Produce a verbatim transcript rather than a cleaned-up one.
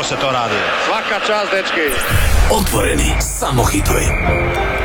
se to radi. Svaka čast, dečki. Otvoreni, samo hitovi.